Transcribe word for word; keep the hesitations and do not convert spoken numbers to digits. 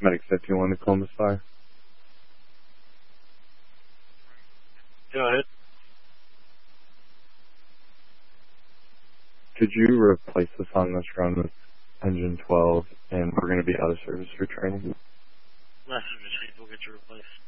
Medic fifty-one to Columbus Fire. Go ahead. Could you replace us on this run with engine twelve, and we're going to be out of service for training? Message received. We'll get you replaced.